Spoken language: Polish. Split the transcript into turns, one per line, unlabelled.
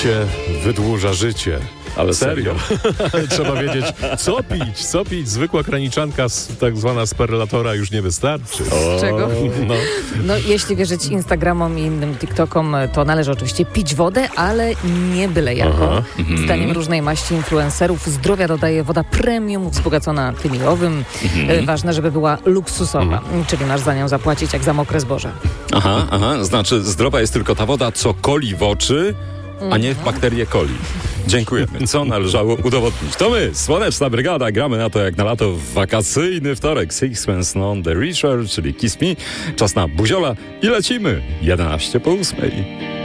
Picie wydłuża życie.
Ale
Serio. Trzeba wiedzieć, co pić. Zwykła kraniczanka, tak zwana z perlatora już nie wystarczy.
Z czego?
No.
Jeśli wierzyć Instagramom i innym TikTokom, to należy oczywiście pić wodę, ale nie byle jaką. Zdaniem różnej maści influencerów zdrowia dodaje woda premium, wzbogacona tynilowym. Ważne, żeby była luksusowa, czyli masz za nią zapłacić jak za mokre zboże.
Aha, znaczy zdrowa jest tylko ta woda, co koli w oczy, a nie bakterie coli. Dziękujemy. Co należało udowodnić? To my, Słoneczna Brygada, gramy na to jak na lato w wakacyjny wtorek. Sixpence None the Richer, czyli Kiss Me. Czas na Buziola i lecimy. 11 po 8.